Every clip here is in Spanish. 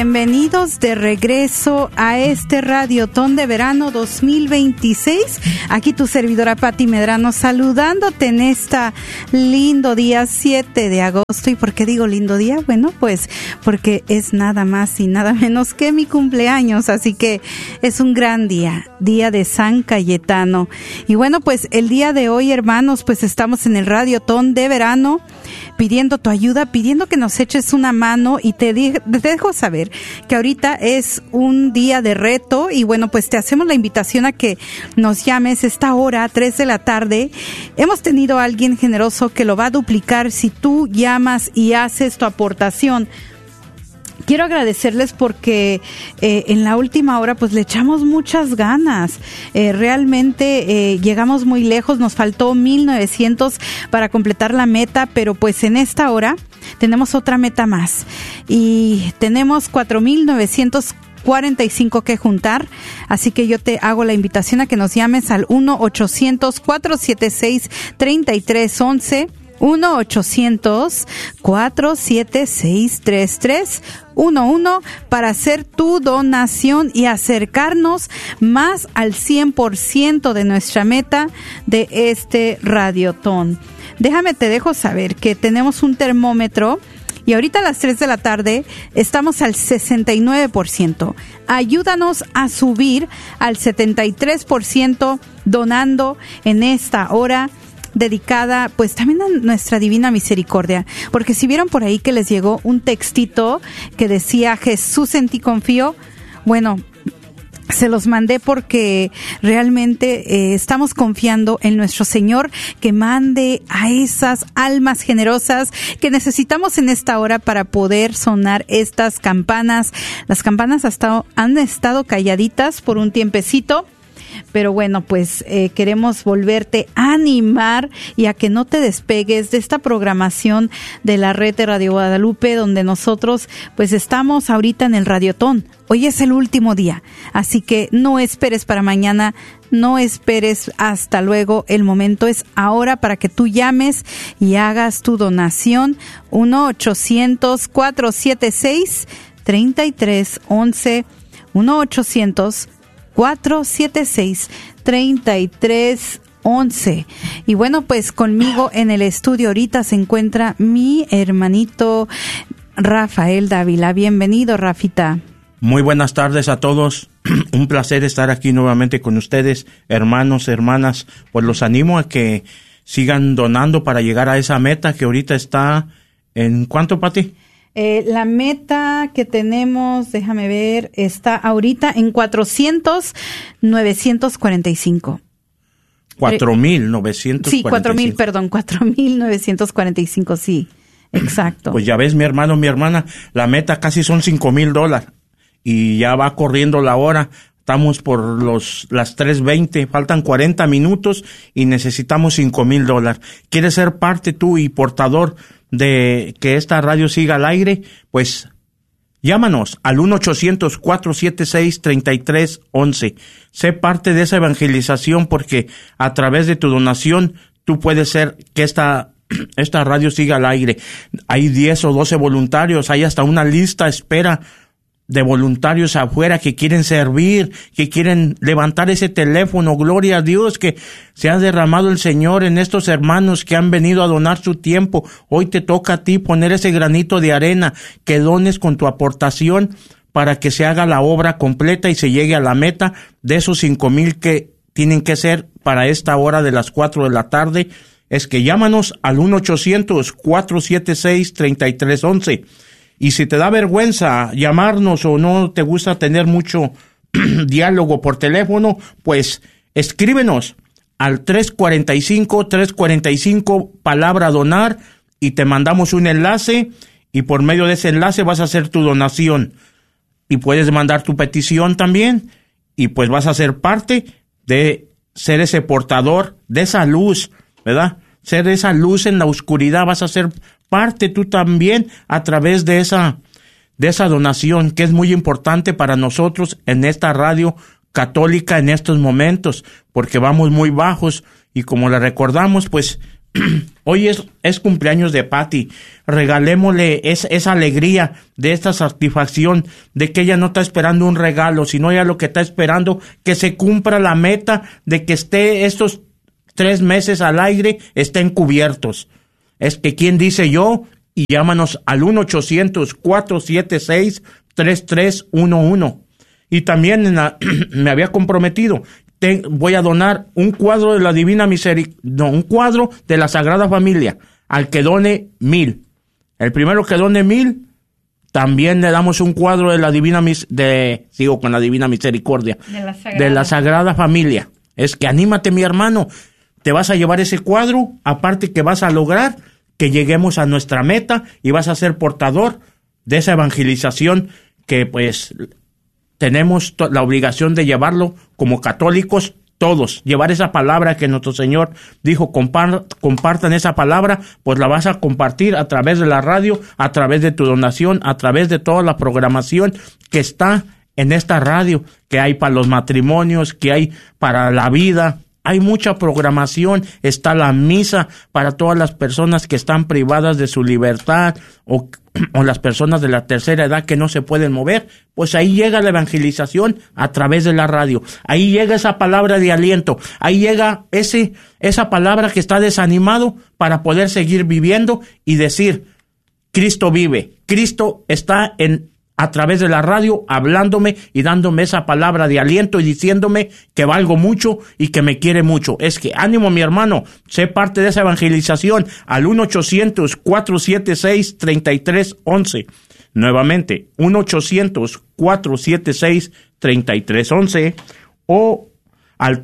Bienvenidos de regreso a este Radiotón de Verano 2026. Aquí tu servidora Pati Medrano saludándote en esta lindo día 7 de agosto. ¿Y por qué digo lindo día? Bueno, pues porque es nada más y nada menos que mi cumpleaños. Así que es un gran día, día de San Cayetano. Y bueno, pues el día de hoy, hermanos, pues estamos en el Radiotón de Verano pidiendo tu ayuda, pidiendo que nos eches una mano y te dejo saber que ahorita es un día de reto y bueno, pues te hacemos la invitación a que nos llames esta hora, 3 de la tarde. Hemos tenido a alguien generoso que lo va a duplicar si tú llamas y haces tu aportación. Quiero agradecerles porque en la última hora pues le echamos muchas ganas. Realmente llegamos muy lejos, nos faltó 1,900 para completar la meta, pero pues en esta hora tenemos otra meta más y tenemos 4,945 que juntar, así que yo te hago la invitación a que nos llames al 1-800-476-3311, 1-800-476-3311 para hacer tu donación y acercarnos más al 100% de nuestra meta de este Radiotón. Déjame, te dejo saber que tenemos un termómetro y ahorita a las 3 de la tarde estamos al 69%. Ayúdanos a subir al 73% donando en esta hora dedicada pues también a nuestra divina misericordia, porque si vieron por ahí que les llegó un textito que decía Jesús en ti confío, bueno, se los mandé porque realmente estamos confiando en nuestro Señor que mande a esas almas generosas que necesitamos en esta hora para poder sonar estas campanas. Las campanas han estado calladitas por un tiempecito, pero bueno, pues queremos volverte a animar y a que no te despegues de esta programación de la red de Radio Guadalupe, donde nosotros pues estamos ahorita en el Radiotón. Hoy es el último día, así que no esperes para mañana, no esperes hasta luego, el momento es ahora para que tú llames y hagas tu donación. 1-800-476-3311, 1-800-476-3311. Y bueno, pues conmigo en el estudio ahorita se encuentra mi hermanito Rafael Dávila. Bienvenido, Rafita. Muy buenas tardes a todos. Un placer estar aquí nuevamente con ustedes, hermanos, hermanas. Pues los animo a que sigan donando para llegar a esa meta que ahorita está en ¿cuánto, Pati? La meta que tenemos, déjame ver, está ahorita en 4,945. 4,945. Sí, 4,945, sí, exacto. Pues ya ves, mi hermano, mi hermana, la meta casi son $5,000 y ya va corriendo la hora. Estamos por las 3:20, faltan 40 minutos y necesitamos $5,000. ¿Quieres ser parte tú y portador de que esta radio siga al aire? Pues llámanos al 1-800-476-3311. Sé parte de esa evangelización porque a través de tu donación tú puedes ser que esta radio siga al aire. Hay 10 o 12 voluntarios, hay hasta una lista espera de voluntarios afuera que quieren servir, que quieren levantar ese teléfono. Gloria a Dios que se ha derramado el Señor en estos hermanos que han venido a donar su tiempo. Hoy te toca a ti poner ese granito de arena, que dones con tu aportación para que se haga la obra completa y se llegue a la meta de esos 5,000 que tienen que ser para esta hora de las 4 de la tarde. Es que llámanos al 1-800-476-3311. Y si te da vergüenza llamarnos o no te gusta tener mucho diálogo por teléfono, pues escríbenos al 345 palabra donar y te mandamos un enlace y por medio de ese enlace vas a hacer tu donación y puedes mandar tu petición también y pues vas a ser parte de ser ese portador de esa luz, ¿verdad? Ser esa luz en la oscuridad, vas a ser parte tú también a través de esa donación que es muy importante para nosotros en esta radio católica en estos momentos, porque vamos muy bajos y como le recordamos, pues hoy es cumpleaños de Patty. Regalémosle esa alegría de esta satisfacción de que ella no está esperando un regalo, sino ella lo que está esperando que se cumpla la meta de que esté estos 3 meses al aire, estén cubiertos. Es que quien dice yo, y llámanos al 1-800-476-3311. Y también me había comprometido, voy a donar un cuadro de la Divina Misericordia, un cuadro de la Sagrada Familia, al que done 1,000. El primero que done 1,000, también le damos un cuadro de la Divina sigo con la Divina Misericordia, de la Sagrada Familia. Es que anímate, mi hermano, te vas a llevar ese cuadro, aparte que vas a lograr que lleguemos a nuestra meta y vas a ser portador de esa evangelización que pues tenemos la obligación de llevarlo como católicos todos, llevar esa palabra que nuestro Señor dijo, compartan esa palabra, pues la vas a compartir a través de la radio, a través de tu donación, a través de toda la programación que está en esta radio, que hay para los matrimonios, que hay para la vida. Hay mucha programación, está la misa para todas las personas que están privadas de su libertad o las personas de la tercera edad que no se pueden mover. Pues ahí llega la evangelización a través de la radio. Ahí llega esa palabra de aliento. Ahí llega esa palabra que está desanimado para poder seguir viviendo y decir, Cristo vive. Cristo está a través de la radio, hablándome y dándome esa palabra de aliento y diciéndome que valgo mucho y que me quiere mucho. Es que ánimo, mi hermano, sé parte de esa evangelización al 1-800-476-3311. Nuevamente, 1-800-476-3311 o al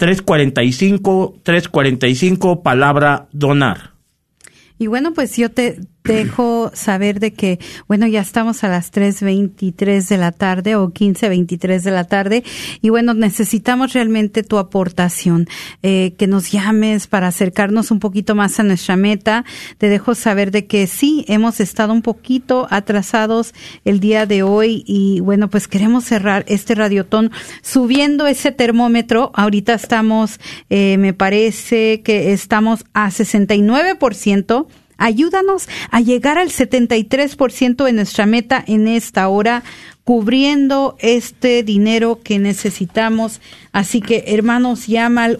345, palabra donar. Y bueno, pues yo te dejo saber de que, bueno, ya estamos a las 3:23 de la tarde o 15:23 de la tarde. Y bueno, necesitamos realmente tu aportación, que nos llames para acercarnos un poquito más a nuestra meta. Te dejo saber de que sí, hemos estado un poquito atrasados el día de hoy y bueno, pues queremos cerrar este radiotón subiendo ese termómetro. Ahorita estamos, me parece que estamos a 69%. Ayúdanos a llegar al 73% de nuestra meta en esta hora, cubriendo este dinero que necesitamos. Así que, hermanos, llama al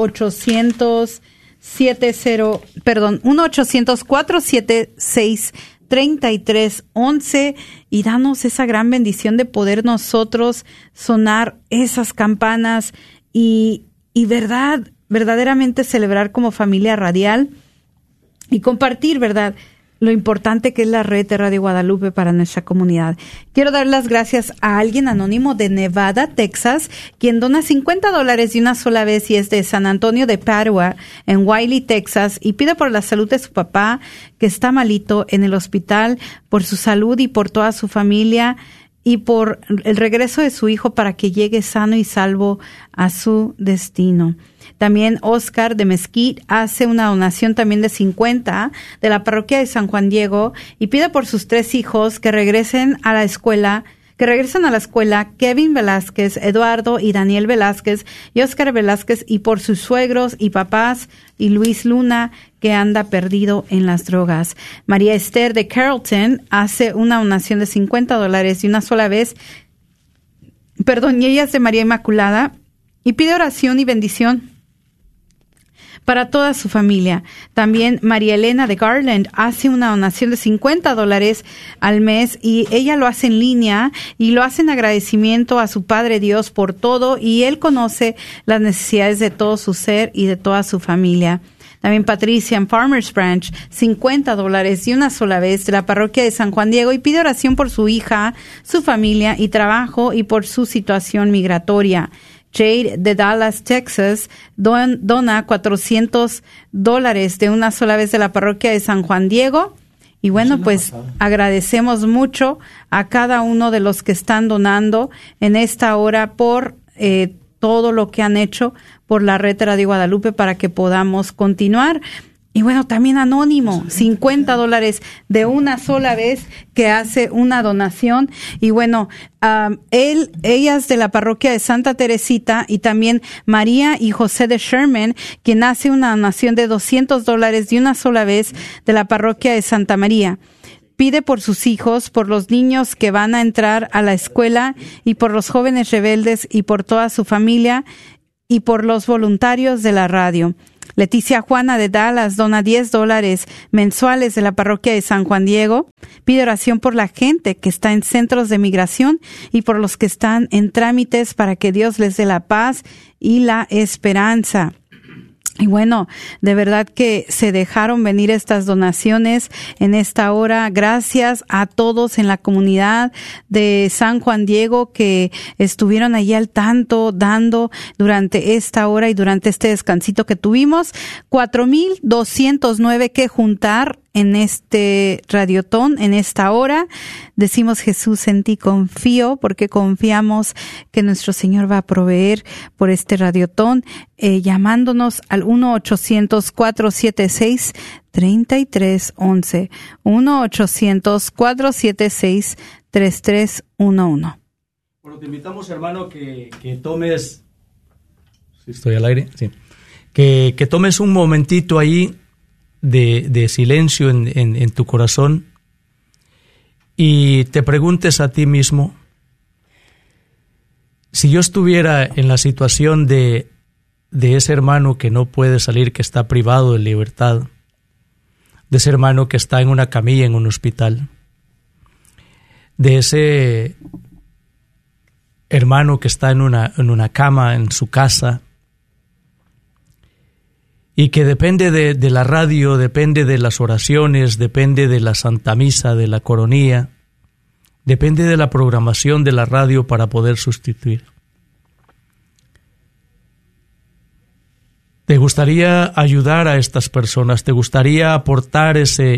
1-800-476-3311 y danos esa gran bendición de poder nosotros sonar esas campanas y verdaderamente celebrar como familia radial. Y compartir, ¿verdad?, lo importante que es la red de Radio Guadalupe para nuestra comunidad. Quiero dar las gracias a alguien anónimo de Nevada, Texas, quien dona $50 de una sola vez y es de San Antonio de Padua, en Wiley, Texas, y pide por la salud de su papá, que está malito en el hospital, por su salud y por toda su familia, y por el regreso de su hijo para que llegue sano y salvo a su destino. También Oscar de Mesquite hace una donación también de 50 de la parroquia de San Juan Diego y pide por sus 3 hijos que regresen a la escuela, Kevin Velázquez, Eduardo y Daniel Velázquez y Oscar Velázquez, y por sus suegros y papás y Luis Luna, que anda perdido en las drogas. María Esther de Carrollton hace una donación de $50 de una sola vez. Y ella es de María Inmaculada y pide oración y bendición para toda su familia. También María Elena de Garland hace una donación de $50 al mes y ella lo hace en línea y lo hace en agradecimiento a su Padre Dios por todo, y Él conoce las necesidades de todo su ser y de toda su familia. También Patricia en Farmers Branch, $50 de una sola vez de la parroquia de San Juan Diego, y pide oración por su hija, su familia y trabajo y por su situación migratoria. Jade de Dallas, Texas, dona $400 de una sola vez de la parroquia de San Juan Diego. Y bueno, pues agradecemos mucho a cada uno de los que están donando en esta hora por todo lo que han hecho por la red de Radio Guadalupe para que podamos continuar. Y bueno, también Anónimo, $50 de una sola vez que hace una donación. Y bueno, ellas de la parroquia de Santa Teresita y también María y José de Sherman, quien hace una donación de $200 de una sola vez de la parroquia de Santa María. Pide por sus hijos, por los niños que van a entrar a la escuela y por los jóvenes rebeldes y por toda su familia y por los voluntarios de la radio. Leticia Juana de Dallas dona $10 mensuales de la parroquia de San Juan Diego. Pide oración por la gente que está en centros de migración y por los que están en trámites para que Dios les dé la paz y la esperanza. Y bueno, de verdad que se dejaron venir estas donaciones en esta hora. Gracias a todos en la comunidad de San Juan Diego que estuvieron allí al tanto dando durante esta hora y durante este descansito que tuvimos. 4,209 que juntar en este radiotón, en esta hora. Decimos, Jesús, en ti confío, porque confiamos que nuestro Señor va a proveer por este radiotón, llamándonos al 1-800-476-3311. 1-800-476-3311. Bueno, te invitamos, hermano, que tomes... ¿Sí estoy al aire? Sí. Que tomes un momentito ahí de silencio en tu corazón y te preguntes a ti mismo, si yo estuviera en la situación de ese hermano que no puede salir, que está privado de libertad, de ese hermano que está en una camilla en un hospital, de ese hermano que está en una cama en su casa, y que depende de la radio, depende de las oraciones, depende de la Santa Misa, de la coronía, depende de la programación de la radio para poder sustituir. ¿Te gustaría ayudar a estas personas? ¿Te gustaría aportar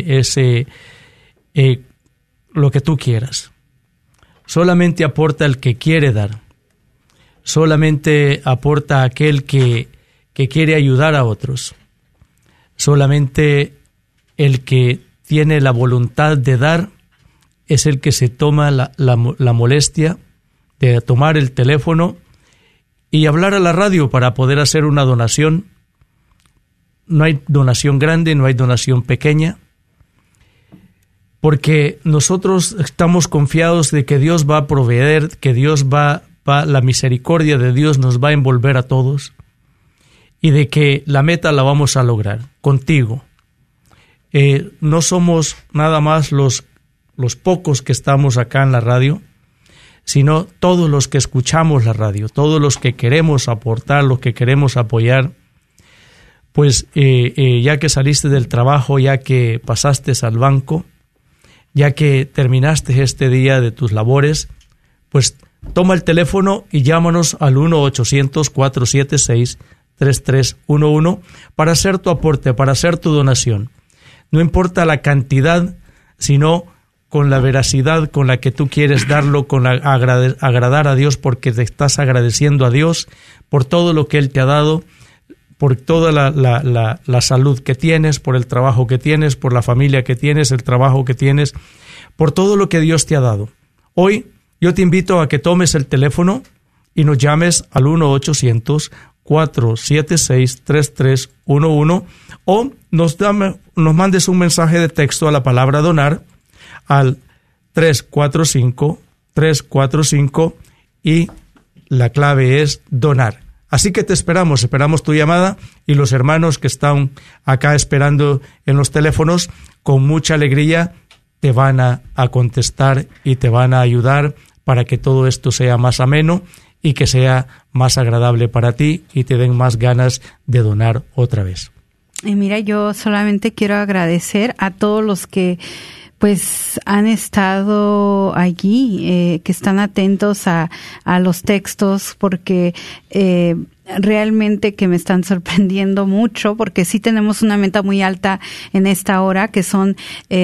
lo que tú quieras? Solamente aporta el que quiere dar. Solamente aporta aquel que quiere ayudar a otros. Solamente el que tiene la voluntad de dar es el que se toma la molestia de tomar el teléfono y hablar a la radio para poder hacer una donación. No hay donación grande, no hay donación pequeña, porque nosotros estamos confiados de que Dios va a proveer, que Dios la misericordia de Dios nos va a envolver a todos, y de que la meta la vamos a lograr contigo. No somos nada más los pocos que estamos acá en la radio, sino todos los que escuchamos la radio, todos los que queremos aportar, los que queremos apoyar. Pues ya que saliste del trabajo, ya que pasaste al banco, ya que terminaste este día de tus labores, pues toma el teléfono y llámanos al 1-800-476-3311 para hacer tu aporte, para hacer tu donación. No importa la cantidad, sino con la veracidad con la que tú quieres darlo, con agradar a Dios, porque te estás agradeciendo a Dios por todo lo que Él te ha dado, por toda la salud que tienes, por el trabajo que tienes, por la familia que tienes, el trabajo que tienes, por todo lo que Dios te ha dado. Hoy yo te invito a que tomes el teléfono y nos llames al 1-800-476-3311 o nos mandes un mensaje de texto a la palabra donar al 345-345 y la clave es donar. Así que te esperamos tu llamada, y los hermanos que están acá esperando en los teléfonos con mucha alegría te van a contestar y te van a ayudar para que todo esto sea más ameno y que sea más agradable para ti y te den más ganas de donar otra vez. Y mira, yo solamente quiero agradecer a todos los que Pues han estado allí, que están atentos a los textos, porque realmente que me están sorprendiendo mucho, porque sí tenemos una meta muy alta en esta hora, que son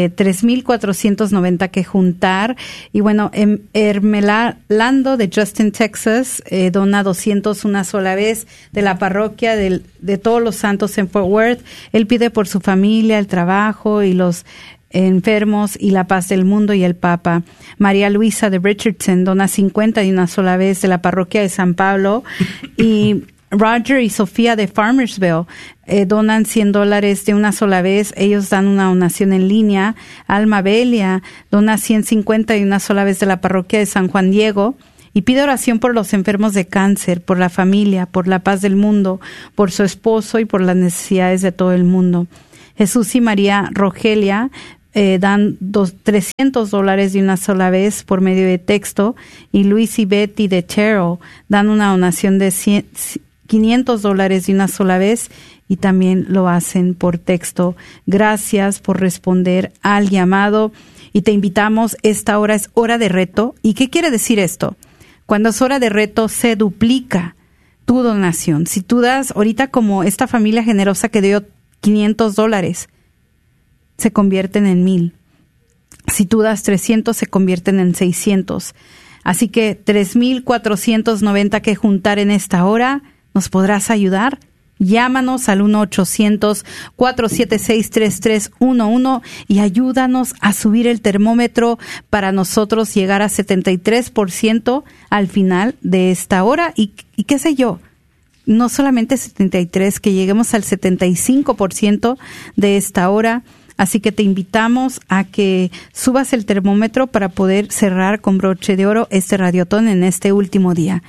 3,490 que juntar. Y bueno, Hermelando de Justin, Texas, dona 200 una sola vez, de la parroquia de Todos los Santos en Fort Worth. Él pide por su familia, el trabajo y los enfermos y la paz del mundo y el Papa. María Luisa de Richardson dona 50 de una sola vez, de la parroquia de San Pablo. Y Roger y Sofía de Farmersville donan $100 de una sola vez. Ellos dan una donación en línea. Alma Belia dona 150 de una sola vez, de la parroquia de San Juan Diego. Y pide oración por los enfermos de cáncer, por la familia, por la paz del mundo, por su esposo y por las necesidades de todo el mundo. Jesús y María Rogelia dan $300 de una sola vez por medio de texto. Y Luis y Betty de Terrell dan una donación de $500 de una sola vez, y también lo hacen por texto. Gracias por responder al llamado, y te invitamos. Esta hora es hora de reto. ¿Y qué quiere decir esto? Cuando es hora de reto, se duplica tu donación. Si tú das ahorita, como esta familia generosa que dio $500, se convierten en 1,000. Si tú das 300, se convierten en 600. Así que 3,490 que juntar en esta hora. ¿Nos podrás ayudar? Llámanos al 1-800-476-3311 y ayúdanos a subir el termómetro para nosotros llegar a 73% al final de esta hora. Y qué sé yo, no solamente 73, que lleguemos al 75% de esta hora. Así que te invitamos a que subas el termómetro para poder cerrar con broche de oro este radiotón en este último día.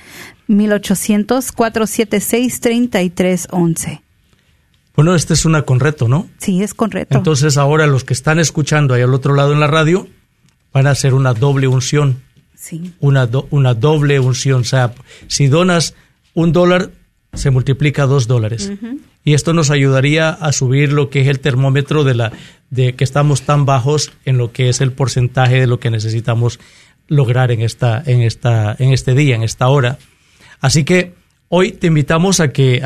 1-800-476-3311. Bueno, este es una con reto, ¿no? Sí, es con reto. Entonces ahora los que están escuchando ahí al otro lado en la radio van a hacer una doble unción. Sí. Una doble unción. O sea, si donas $1, se multiplica $2. Uh-huh. Y esto nos ayudaría a subir lo que es el termómetro de que estamos tan bajos en lo que es el porcentaje de lo que necesitamos lograr en este día, en esta hora. Así que hoy te invitamos a que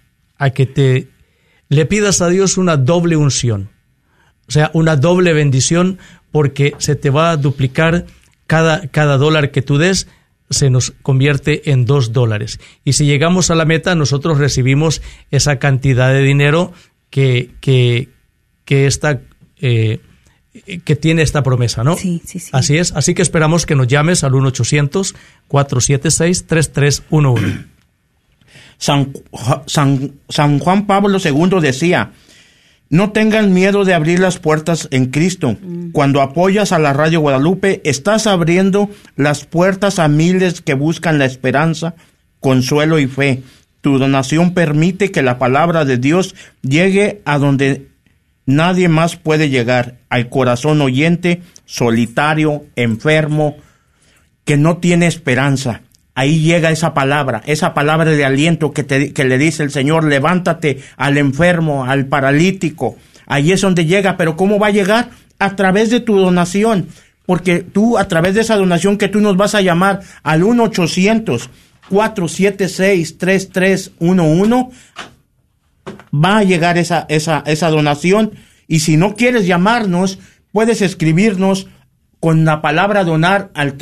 le pidas a Dios una doble unción, o sea, una doble bendición, porque se te va a duplicar cada dólar que tú des. Se nos convierte en $2. Y si llegamos a la meta, nosotros recibimos esa cantidad de dinero que tiene esta promesa, ¿no? Sí. Así es. Así que esperamos que nos llames al 1-800-476-3311. San Juan Pablo II decía: no tengan miedo de abrir las puertas en Cristo. Cuando apoyas a la Radio Guadalupe, estás abriendo las puertas a miles que buscan la esperanza, consuelo y fe. Tu donación permite que la palabra de Dios llegue a donde nadie más puede llegar, al corazón oyente, solitario, enfermo, que no tiene esperanza. Ahí llega esa palabra de aliento que le dice el Señor: levántate, al enfermo, al paralítico. Ahí es donde llega. Pero ¿cómo va a llegar? A través de tu donación. Porque tú, a través de esa donación que tú nos vas a llamar al 1-800-476-3311, va a llegar esa donación. Y si no quieres llamarnos, puedes escribirnos con la palabra donar al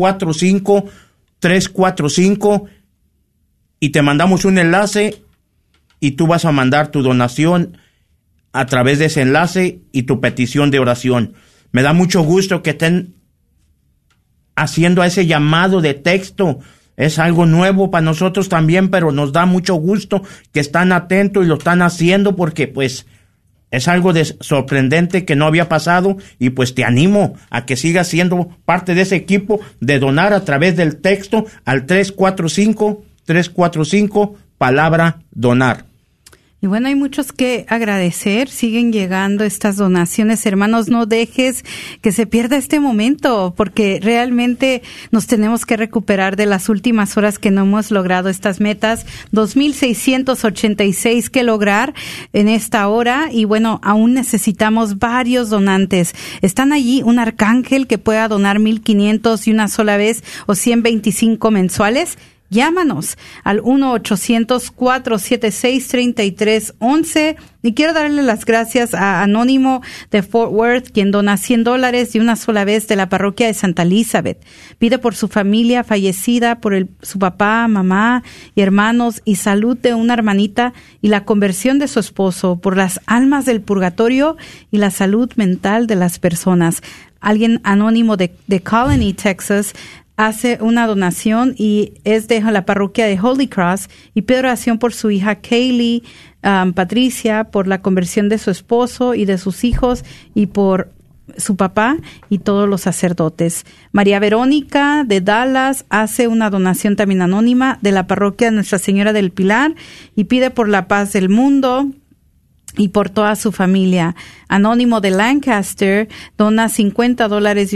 345 y te mandamos un enlace y tú vas a mandar tu donación a través de ese enlace y tu petición de oración. Me da mucho gusto que estén haciendo ese llamado de texto. Es algo nuevo para nosotros también, pero nos da mucho gusto que están atentos y lo están haciendo, porque pues es algo sorprendente que no había pasado, y pues te animo a que sigas siendo parte de ese equipo de donar a través del texto al 345 palabra donar. Y bueno, hay muchos que agradecer. Siguen llegando estas donaciones. Hermanos, no dejes que se pierda este momento, porque realmente nos tenemos que recuperar de las últimas horas que no hemos logrado estas metas. 2,686 que lograr en esta hora. Y bueno, aún necesitamos varios donantes. Están allí un arcángel que pueda donar 1,500 y una sola vez o 125 mensuales. Llámanos al 1-800-476-3311. Y quiero darle las gracias a Anónimo de Fort Worth, quien dona $100 de una sola vez de la parroquia de Santa Elizabeth. Pide por su familia fallecida, por su papá, mamá y hermanos, y salud de una hermanita y la conversión de su esposo, por las almas del purgatorio y la salud mental de las personas. Alguien anónimo de Colony, Texas, hace una donación y es de la parroquia de Holy Cross y pide oración por su hija Kaylee, Patricia, por la conversión de su esposo y de sus hijos y por su papá y todos los sacerdotes. María Verónica de Dallas hace una donación también anónima de la parroquia de Nuestra Señora del Pilar y pide por la paz del mundo y por toda su familia. Anónimo de Lancaster dona $50